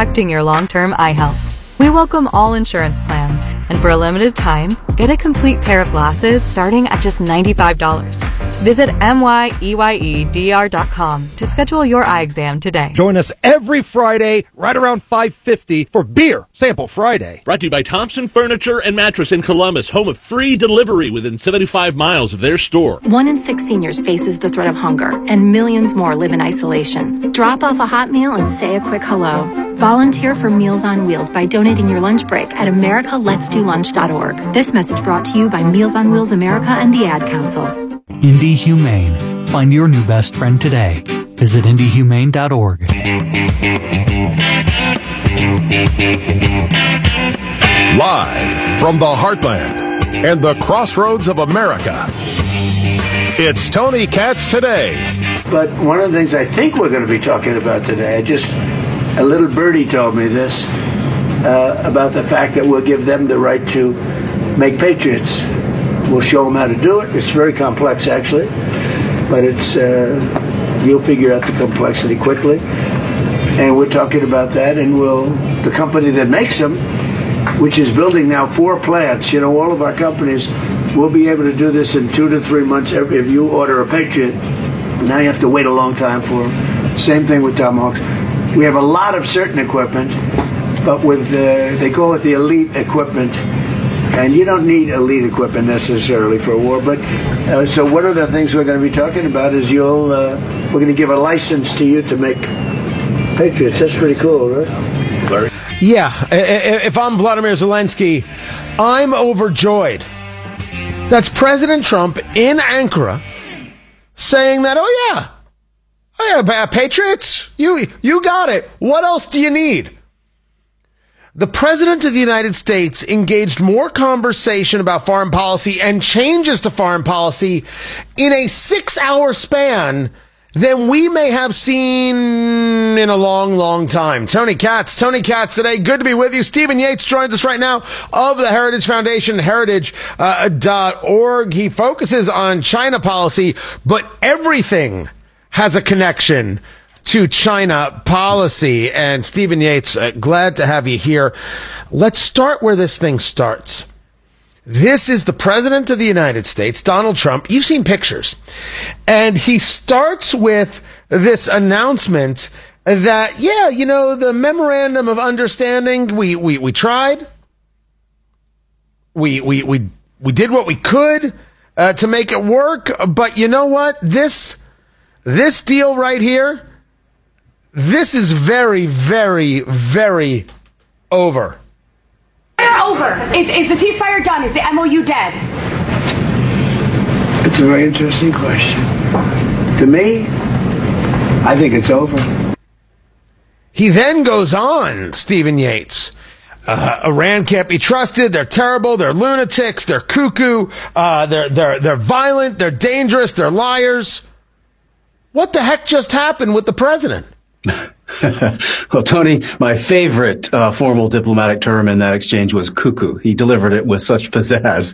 protecting your long-term eye health. We welcome all insurance plans, and for a limited time, get a complete pair of glasses starting at just $95. Visit MYEYEDR.com to schedule your eye exam today. Join us every Friday right around 5:50 for Beer Sample Friday. Brought to you by Thompson Furniture and Mattress in Columbus, home of free delivery within 75 miles of their store. 1 in 6 seniors faces the threat of hunger, and millions more live in isolation. Drop off a hot meal and say a quick hello. Volunteer for Meals on Wheels by donating your lunch break at americaletsdolunch.org. This message brought to you by Meals on Wheels America and the Ad Council. Indie Humane. Find your new best friend today. Visit indiehumane.org. Live from the heartland and the crossroads of America, it's Tony Katz Today. But one of the things I think we're going to be talking about today, a little birdie told me this, about the fact that we'll give them the right to make patriots. We'll show them how to do it. It's very complex, actually, but you'll figure out the complexity quickly. And we're talking about that, and the company that makes them, which is building now 4 plants, all of our companies will be able to do this in 2 to 3 months. If you order a Patriot, now you have to wait a long time for them. Same thing with Tomahawks. We have a lot of certain equipment, but they call it the elite equipment. And you don't need elite equipment necessarily for a war. But so one of the things we're going to be talking about is we're going to give a license to you to make Patriots. That's pretty cool, right? Larry? Yeah. If I'm Vladimir Zelensky, I'm overjoyed. That's President Trump in Ankara saying that, oh yeah, Patriots, you got it. What else do you need? The President of the United States engaged more conversation about foreign policy and changes to foreign policy in a 6-hour span than we may have seen in a long, long time. Tony Katz Today. Good to be with you. Stephen Yates joins us right now of the Heritage Foundation, heritage.org. He focuses on China policy, but everything has a connection to China policy. And Stephen Yates, glad to have you here. Let's start where this thing starts. This is the President of the United States, Donald Trump. You've seen pictures. And he starts with this announcement that, the memorandum of understanding, we tried. We did what we could to make it work. But you know what? This deal right here, this is very, very, very over. Over. Is the ceasefire done? Is the MOU dead? It's a very interesting question. To me, I think it's over. He then goes on, Stephen Yates. Iran can't be trusted. They're terrible. They're lunatics. They're cuckoo. They're violent. They're dangerous. They're liars. What the heck just happened with the president? Well, Tony, my favorite formal diplomatic term in that exchange was cuckoo. He delivered it with such pizzazz.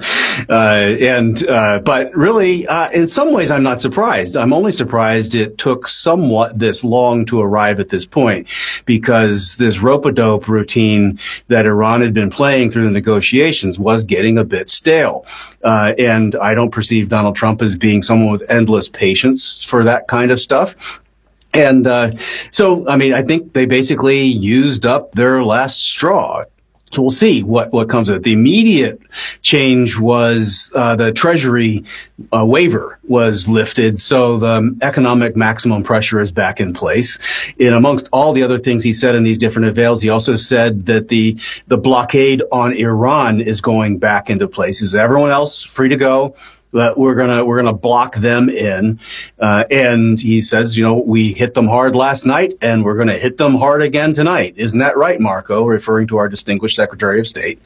But really, in some ways, I'm not surprised. I'm only surprised it took somewhat this long to arrive at this point, because this rope-a-dope routine that Iran had been playing through the negotiations was getting a bit stale. And I don't perceive Donald Trump as being someone with endless patience for that kind of stuff. And so, I think they basically used up their last straw. So we'll see what comes of it. The immediate change was the Treasury waiver was lifted, so the economic maximum pressure is back in place. And amongst all the other things he said in these different avails, he also said that the blockade on Iran is going back into place. Is everyone else free to go? That we're gonna block them in, and he says, we hit them hard last night, and we're gonna hit them hard again tonight. Isn't that right, Marco? Referring to our distinguished Secretary of State.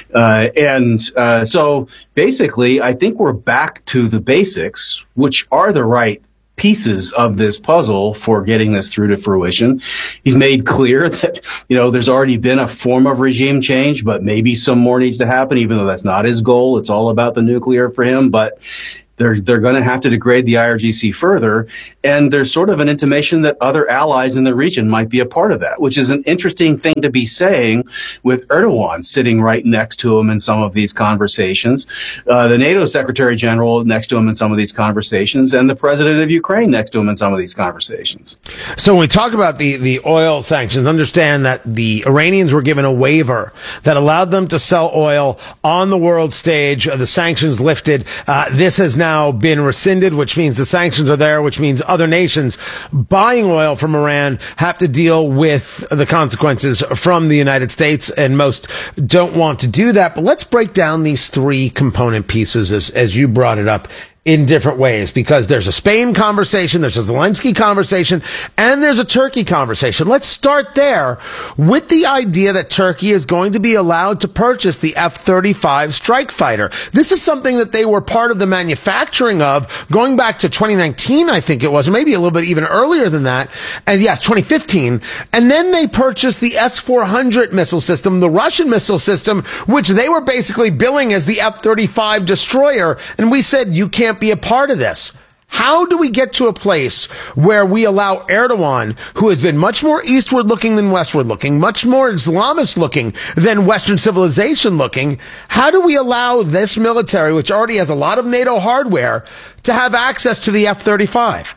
So basically, I think we're back to the basics, which are the right pieces of this puzzle for getting this through to fruition. He's made clear that, there's already been a form of regime change, but maybe some more needs to happen, even though that's not his goal. It's all about the nuclear for him. But They're going to have to degrade the IRGC further. And there's sort of an intimation that other allies in the region might be a part of that, which is an interesting thing to be saying with Erdogan sitting right next to him in some of these conversations, the NATO Secretary General next to him in some of these conversations, and the president of Ukraine next to him in some of these conversations. So when we talk about the oil sanctions, understand that the Iranians were given a waiver that allowed them to sell oil on the world stage. The sanctions lifted. This has now been rescinded, which means the sanctions are there, which means other nations buying oil from Iran have to deal with the consequences from the United States, and most don't want to do that. But let's break down these three component pieces as you brought it up in different ways, because there's a Spain conversation, there's a Zelensky conversation, and there's a Turkey conversation. Let's start there with the idea that Turkey is going to be allowed to purchase the F-35 strike fighter. This is something that they were part of the manufacturing of going back to 2019, I think it was, or maybe a little bit even earlier than that. And yes, 2015. And then they purchased the S-400 missile system, the Russian missile system, which they were basically billing as the F-35 destroyer. And we said, you can't be a part of this. How do we get to a place where we allow Erdogan, who has been much more eastward looking than westward looking, much more Islamist looking than Western civilization looking, how do we allow this military, which already has a lot of NATO hardware, to have access to the F-35?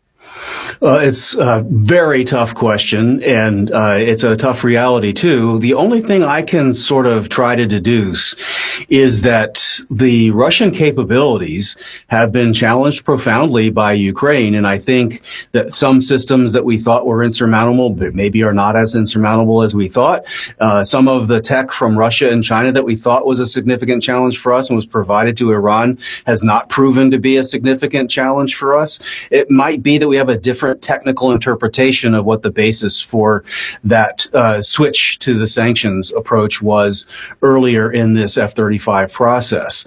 It's a very tough question, and it's a tough reality, too. The only thing I can sort of try to deduce is that the Russian capabilities have been challenged profoundly by Ukraine, and I think that some systems that we thought were insurmountable maybe are not as insurmountable as we thought. Some of the tech from Russia and China that we thought was a significant challenge for us and was provided to Iran has not proven to be a significant challenge for us. It might be that we have a different technical interpretation of what the basis for that switch to the sanctions approach was earlier in this F-35 process.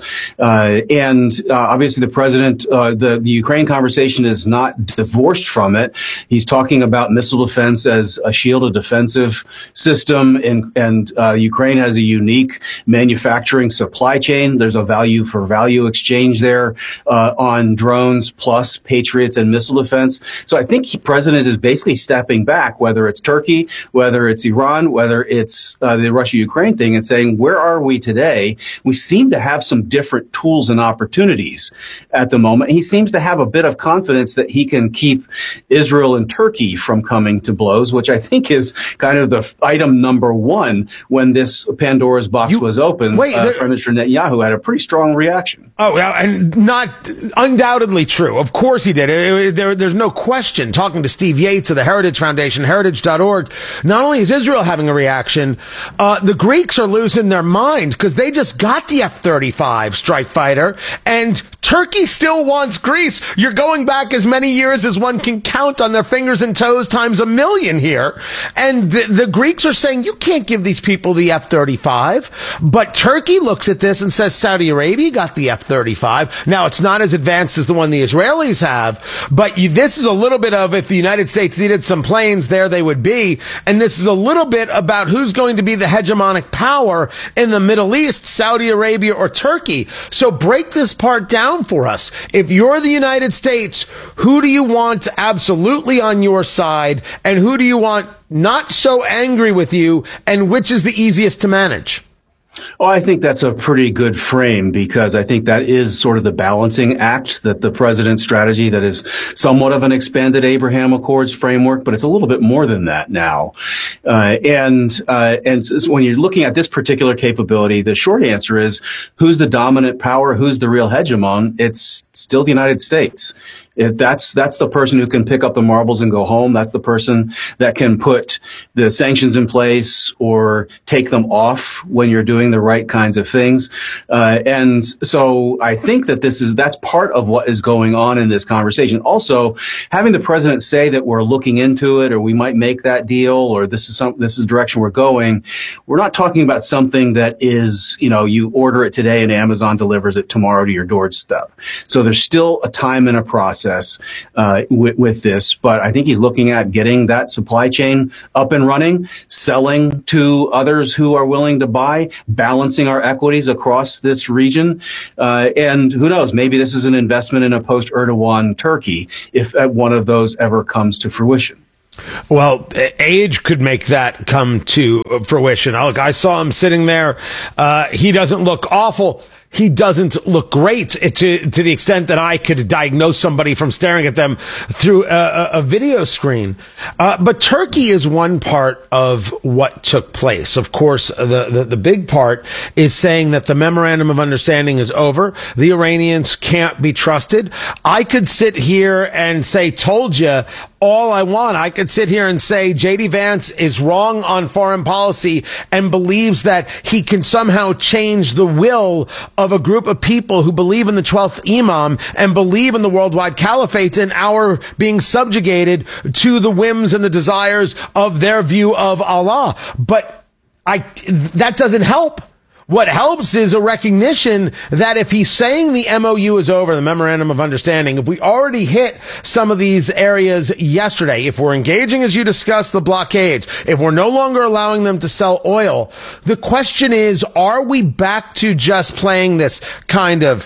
Obviously the president, the Ukraine conversation is not divorced from it. He's talking about missile defense as a shield, a defensive system, and Ukraine has a unique manufacturing supply chain. There's a value for value exchange there on drones plus Patriots and missile defense. So I think the president is basically stepping back, whether it's Turkey, whether it's Iran, whether it's the Russia-Ukraine thing, and saying, where are we today? We seem to have some different tools and opportunities at the moment. He seems to have a bit of confidence that he can keep Israel and Turkey from coming to blows, which I think is kind of the item number one when this Pandora's box was opened. Prime Minister Netanyahu had a pretty strong reaction. Oh, and not undoubtedly true. Of course he did. There's no question. Talking to Steve Yates of the Heritage Foundation, heritage.org, not only is Israel having a reaction, the Greeks are losing their mind because they just got the F-35 strike fighter, and Turkey still wants Greece. You're going back as many years as one can count on their fingers and toes times a million here. And the Greeks are saying, you can't give these people the F-35. But Turkey looks at this and says, Saudi Arabia got the F-35. Now, it's not as advanced as the one the Israelis have, but this is a little bit of, if the United States needed some planes, there they would be. And this is a little bit about who's going to be the hegemonic power in the Middle East, Saudi Arabia or Turkey. So break this part down for us. If you're the United States, who do you want absolutely on your side, and who do you want not so angry with you, and which is the easiest to manage? Well, I think that's a pretty good frame, because I think that is sort of the balancing act that the president's strategy that is somewhat of an expanded Abraham Accords framework, but it's a little bit more than that now. And so when you're looking at this particular capability, the short answer is, who's the dominant power? Who's the real hegemon? It's still the United States. That's the person who can pick up the marbles and go home. That's the person that can put the sanctions in place or take them off when you're doing the right kinds of things. And so I think that that's part of what is going on in this conversation. Also, having the president say that we're looking into it, or we might make that deal, or this is the direction we're going. We're not talking about something that is, you order it today and Amazon delivers it tomorrow to your doorstep. So there's still a time and a process. process with this. But I think he's looking at getting that supply chain up and running, selling to others who are willing to buy, balancing our equities across this region. And who knows, maybe this is an investment in a post-Erdogan Turkey if one of those ever comes to fruition. Well, age could make that come to fruition. Look, I saw him sitting there. He doesn't look awful. He doesn't look great to the extent that I could diagnose somebody from staring at them through a video screen. But Turkey is one part of what took place. Of course, the big part is saying that the memorandum of understanding is over. The Iranians can't be trusted. I could sit here and say, told you, all I want. I could sit here and say J.D. Vance is wrong on foreign policy and believes that he can somehow change the will of a group of people who believe in the 12th Imam and believe in the worldwide caliphate and our being subjugated to the whims and the desires of their view of Allah. But that doesn't help. What helps is a recognition that if he's saying the MOU is over, the Memorandum of Understanding, if we already hit some of these areas yesterday, if we're engaging, as you discussed, the blockades, if we're no longer allowing them to sell oil, the question is, are we back to just playing this kind of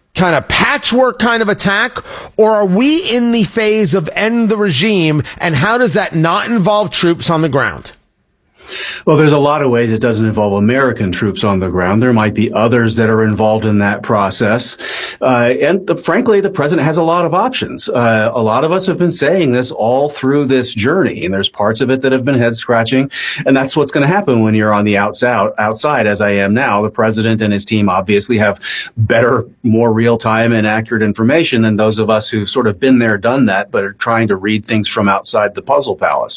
patchwork kind of attack, or are we in the phase of end the regime, and how does that not involve troops on the ground? Well, there's a lot of ways it doesn't involve American troops on the ground. There might be others that are involved in that process. Frankly, the president has a lot of options. A lot of us have been saying this all through this journey, and there's parts of it that have been head scratching. And that's what's going to happen when you're on the outside, as I am now. The president and his team obviously have better, more real-time and accurate information than those of us who've sort of been there, done that, but are trying to read things from outside the puzzle palace.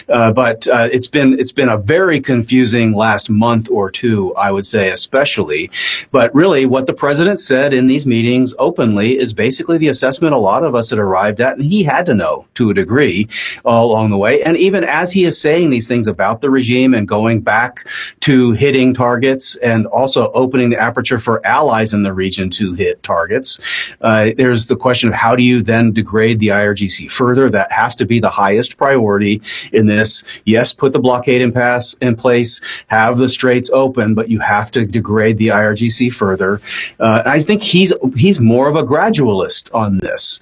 But it's been a very confusing last month or two, I would say, especially. But really, what the president said in these meetings openly is basically the assessment a lot of us had arrived at, and he had to know to a degree all along the way. And even as he is saying these things about the regime and going back to hitting targets and also opening the aperture for allies in the region to hit targets, there's the question of how do you then degrade the IRGC further? That has to be the highest priority in this. Yes, put the blockade in place, have the straits open, but you have to degrade the IRGC further. I think he's more of a gradualist on this.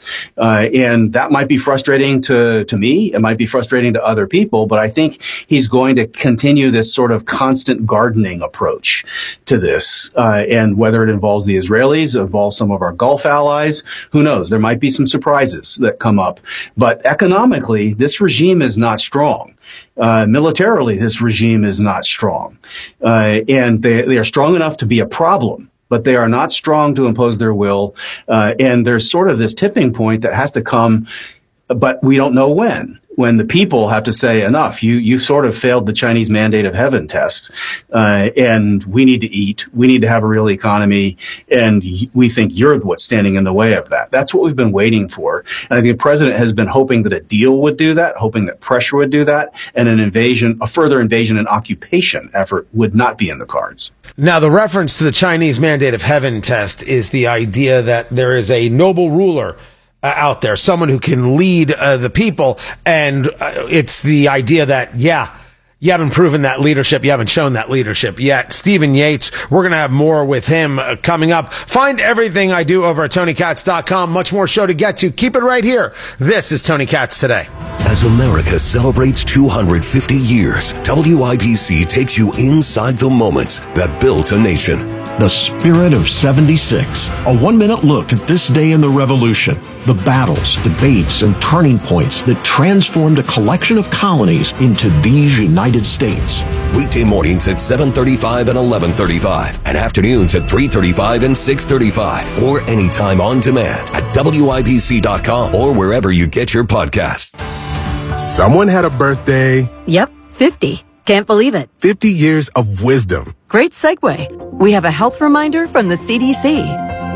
And that might be frustrating to me. It might be frustrating to other people, but I think he's going to continue this sort of constant gardening approach to this. And whether it involves the Israelis, involves some of our Gulf allies, who knows? There might be some surprises that come up. But economically, this regime is not strong. Militarily, this regime is not strong. And they are strong enough to be a problem, but they are not strong to impose their will. And there's sort of this tipping point that has to come, but we don't know when the people have to say enough. You sort of failed the Chinese mandate of heaven test. And we need to eat. We need to have a real economy. And we think you're what's standing in the way of that. That's what we've been waiting for. And I think the president has been hoping that a deal would do that, hoping that pressure would do that, and a further invasion and occupation effort would not be in the cards. Now, the reference to the Chinese mandate of heaven test is the idea that there is a noble ruler out there, someone who can lead the people. And it's the idea that, you haven't proven that leadership. You haven't shown that leadership yet. Stephen Yates, we're going to have more with him coming up. Find everything I do over at TonyKatz.com. Much more show to get to. Keep it right here. This is Tony Katz Today. As America celebrates 250 years, WIBC takes you inside the moments that built a nation. The Spirit of 76. A 1-minute look at this day in the Revolution. The battles, debates, and turning points that transformed a collection of colonies into these United States. Weekday mornings at 7:35 and 11:35, and afternoons at 3:35 and 6:35, or anytime on demand at WIBC.com or wherever you get your podcasts. Someone had a birthday. Yep, 50. Can't believe it. 50 years of wisdom. Great segue. We have a health reminder from the CDC.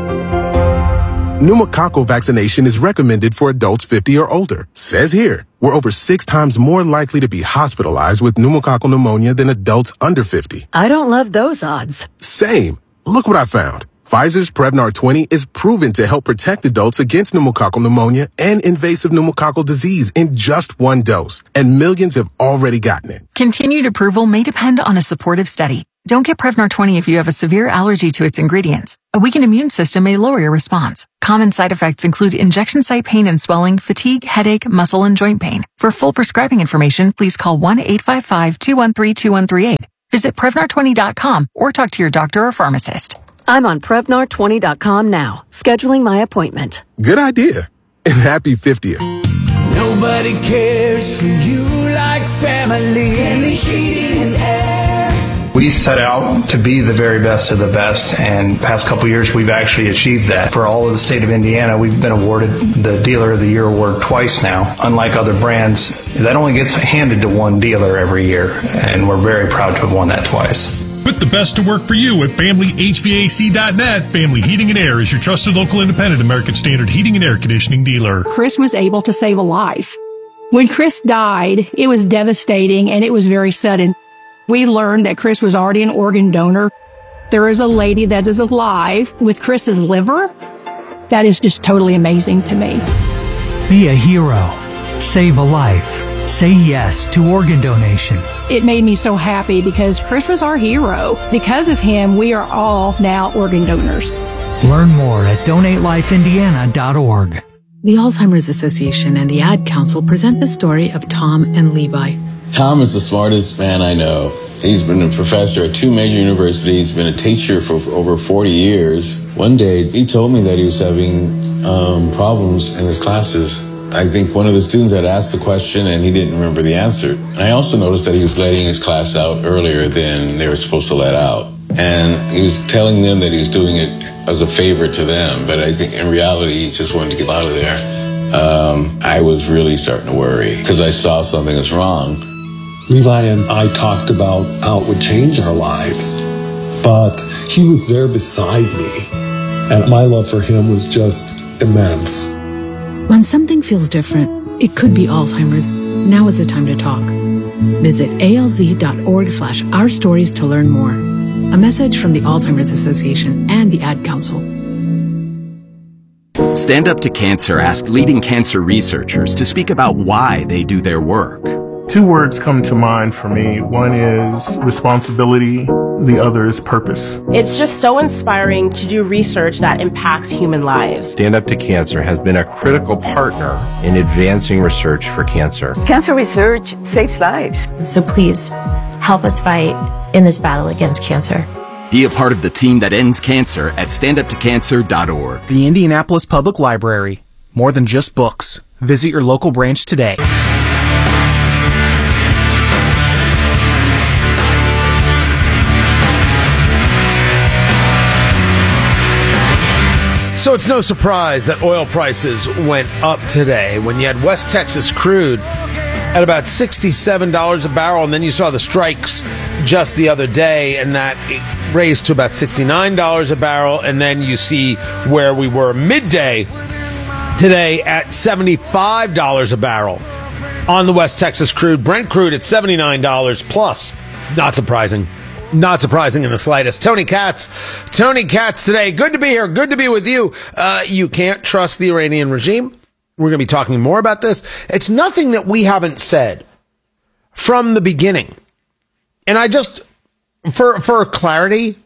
Pneumococcal vaccination is recommended for adults 50 or older. Says here, we're over 6 times more likely to be hospitalized with pneumococcal pneumonia than adults under 50. I don't love those odds. Same. Look what I found. Pfizer's Prevnar 20 is proven to help protect adults against pneumococcal pneumonia and invasive pneumococcal disease in just one dose, and millions have already gotten it. Continued approval may depend on a supportive study. Don't get Prevnar 20 if you have a severe allergy to its ingredients. A weakened immune system may lower your response. Common side effects include injection site pain and swelling, fatigue, headache, muscle, and joint pain. For full prescribing information, please call 1-855-213-2138. Visit Prevnar20.com or talk to your doctor or pharmacist. I'm on Prevnar20.com now, scheduling my appointment. Good idea. And happy 50th. Nobody cares for you like family. Family Heating and Air. We set out to be the very best of the best, and the past couple years we've actually achieved that. For all of the state of Indiana, we've been awarded the Dealer of the Year award twice now. Unlike other brands, that only gets handed to one dealer every year, and we're very proud to have won that twice. Put the best to work for you at FamilyHVAC.net. Family Heating and Air is your trusted local independent American Standard heating and air conditioning dealer. Chris was able to save a life. When Chris died, it was devastating and it was very sudden. We learned that Chris was already an organ donor. There is a lady that is alive with Chris's liver. That is just totally amazing to me. Be a hero. Save a life. Say yes to organ donation. It made me so happy because Chris was our hero. Because of him, we are all now organ donors. Learn more at DonateLifeIndiana.org. The Alzheimer's Association and the Ad Council present the story of Tom and Levi. Tom is the smartest man I know. He's been a professor at 2 major universities, been a teacher for over 40 years. One day, he told me that he was having problems in his classes. I think one of the students had asked the question and he didn't remember the answer. And I also noticed that he was letting his class out earlier than they were supposed to let out. And he was telling them that he was doing it as a favor to them, but I think in reality, he just wanted to get out of there. I was really starting to worry because I saw something was wrong. Levi and I talked about how it would change our lives, but he was there beside me, and my love for him was just immense. When something feels different, it could be Alzheimer's. Now is the time to talk. Visit alz.org/ourstories to learn more. A message from the Alzheimer's Association and the Ad Council. Stand Up to Cancer asked leading cancer researchers to speak about why they do their work. 2 words come to mind for me. One is responsibility. The other is purpose. It's just so inspiring to do research that impacts human lives. Stand Up to Cancer has been a critical partner in advancing research for cancer. Cancer research saves lives. So please, help us fight in this battle against cancer. Be a part of the team that ends cancer at standuptocancer.org. The Indianapolis Public Library. More than just books. Visit your local branch today. So it's no surprise that oil prices went up today when you had West Texas crude at about $67 a barrel, and then you saw the strikes just the other day, and that raised to about $69 a barrel, and then you see where we were midday today at $75 a barrel on the West Texas crude. Brent crude at $79 plus. Not surprising. Not surprising in the slightest. Tony Katz today. Good to be here. Good to be with you. You can't trust the Iranian regime. We're going to be talking more about this. It's nothing that we haven't said from the beginning. And I just, for clarity,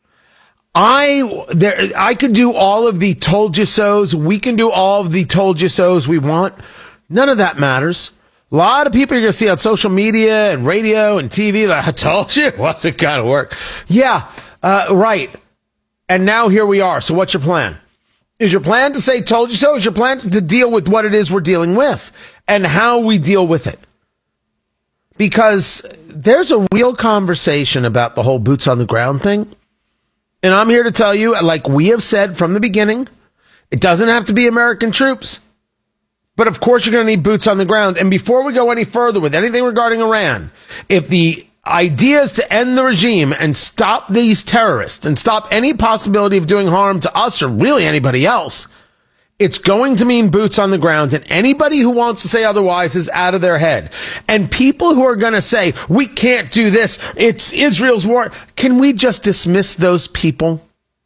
I could do all of the told you so's. We can do all of the told you so's we want. None of that matters. A lot of people you're going to see on social media and radio and TV, like, I told you, what's it going to work? Yeah, right. And now here we are. So what's your plan? Is your plan to say told you so? Is your plan to deal with what it is we're dealing with and how we deal with it? Because there's a real conversation about the whole boots on the ground thing. And I'm here to tell you, like we have said from the beginning, it doesn't have to be American troops. But of course, you're going to need boots on the ground. And before we go any further with anything regarding Iran, if the idea is to end the regime and stop these terrorists and stop any possibility of doing harm to us or really anybody else, it's going to mean boots on the ground. And anybody who wants to say otherwise is out of their head. And people who are going to say, we can't do this, it's Israel's war. Can we just dismiss those people?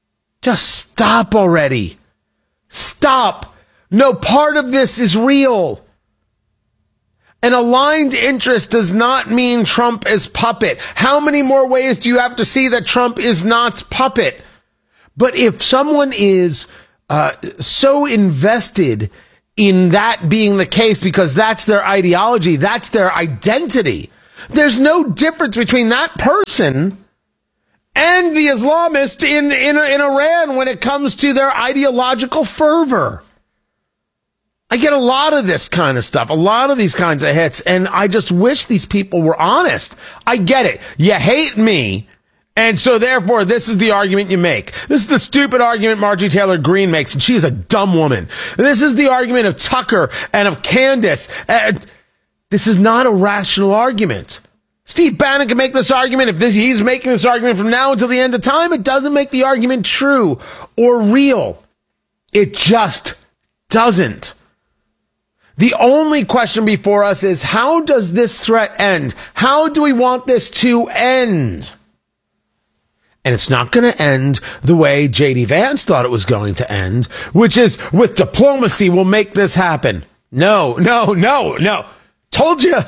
Just stop already. Stop. No part of this is real. An aligned interest does not mean Trump is puppet. How many more ways do you have to see that Trump is not puppet? But if someone is so invested in that being the case because that's their ideology, that's their identity, there's no difference between that person and the Islamist in Iran when it comes to their ideological fervor. I get a lot of this kind of stuff, a lot of these kinds of hits, and I just wish these people were honest. I get it. You hate me, and so therefore this is the argument you make. This is the stupid argument Marjorie Taylor Greene makes, and she is a dumb woman. This is the argument of Tucker and of Candace. This is not a rational argument. Steve Bannon can make this argument. If he's making this argument from now until the end of time, it doesn't make the argument true or real. It just doesn't. The only question before us is, how does this threat end? How do we want this to end? And it's not going to end the way J.D. Vance thought it was going to end, which is with diplomacy we'll make this happen. No. Told you.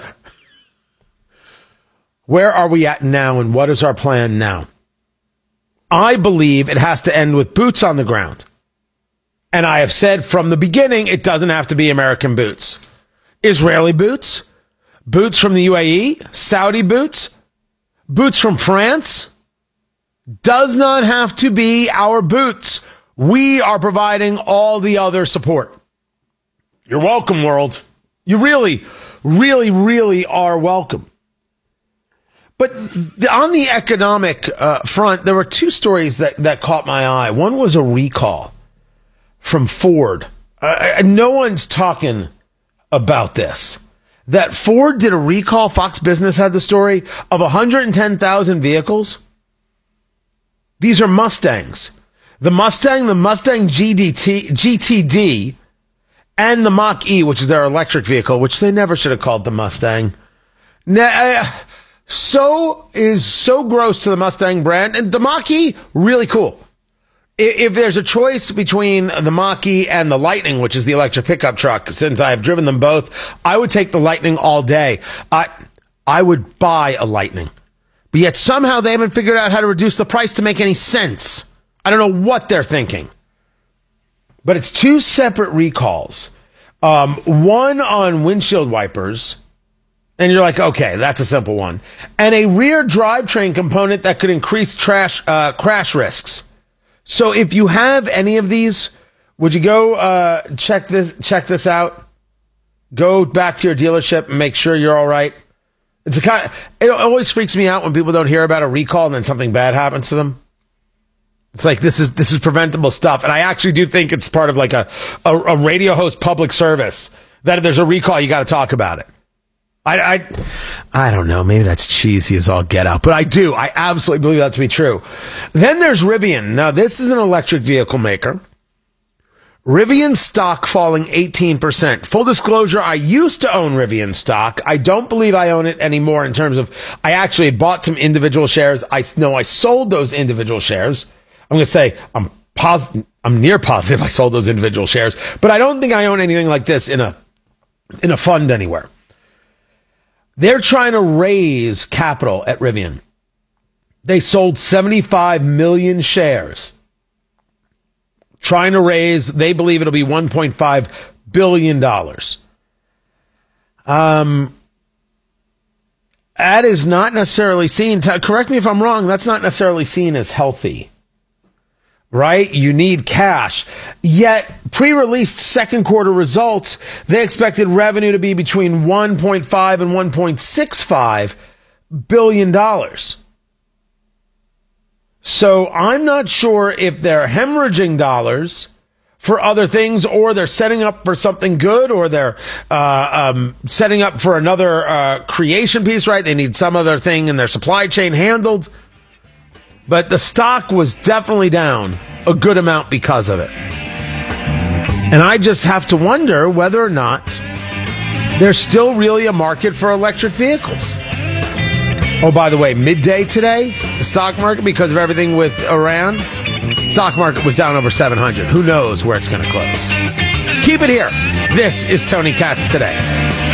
Where are we at now, and what is our plan now? I believe it has to end with boots on the ground. And I have said from the beginning, it doesn't have to be American boots. Israeli boots, boots from the UAE, Saudi boots, boots from France. Does not have to be our boots. We are providing all the other support. You're welcome, world. You really, really, really are welcome. But on the economic front, there were two stories that caught my eye. One was a recall from Ford. No one's talking about this. That Ford did a recall, Fox Business had the story, of 110,000 vehicles. These are Mustangs. The Mustang GTD, and the Mach-E, which is their electric vehicle, which they never should have called the Mustang. So gross to the Mustang brand. And the Mach-E, really cool. If there's a choice between the Mach-E and the Lightning, which is the electric pickup truck, since I have driven them both, I would take the Lightning all day. I would buy a Lightning. But yet somehow they haven't figured out how to reduce the price to make any sense. I don't know what they're thinking. But it's two separate recalls. One on windshield wipers. And you're like, okay, that's a simple one. And a rear drivetrain component that could increase crash risks. So if you have any of these, would you go check this out? Go back to your dealership and make sure you're all right. It always freaks me out when people don't hear about a recall and then something bad happens to them. It's like this is preventable stuff, and I actually do think it's part of like a radio host public service that if there's a recall, you got to talk about it. I don't know. Maybe that's cheesy as all get out, but I absolutely believe that to be true. Then there's Rivian. Now, this is an electric vehicle maker. Rivian stock falling 18%. Full disclosure, I used to own Rivian stock. I don't believe I own it anymore in terms of, I actually bought some individual shares. I know I sold those individual shares. I'm going to say I'm near positive I sold those individual shares, but I don't think I own anything like this in a fund anywhere. They're trying to raise capital at Rivian. They sold 75 million shares. Trying to raise, they believe it'll be $1.5 billion. That is not necessarily seen, correct me if I'm wrong, that's not necessarily seen as healthy. Right? You need cash. Yet, pre-released second quarter results, they expected revenue to be between $1.5 and $1.65 billion. So I'm not sure if they're hemorrhaging dollars for other things, or they're setting up for something good, or they're setting up for another creation piece, right? They need some other thing in their supply chain handled. But the stock was definitely down a good amount because of it. And I just have to wonder whether or not there's still really a market for electric vehicles. Oh, by the way, midday today, the stock market, because of everything with Iran, stock market was down over 700. Who knows where it's going to close? Keep it here. This is Tony Katz Today.